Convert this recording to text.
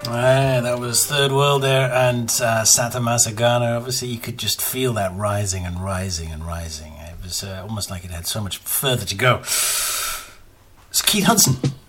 That was Third World there and Santa Masagana. Obviously, you could just feel that rising and rising and rising. It was almost like it had so much further to go. It's Keith Hudson.